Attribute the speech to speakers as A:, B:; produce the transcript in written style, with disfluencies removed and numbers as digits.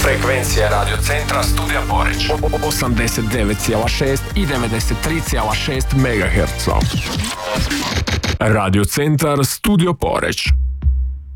A: Frekvencija Radio Centra Studija Poreć
B: 89,6 i 93,6 MHz. Radio Centar Studio Poreć.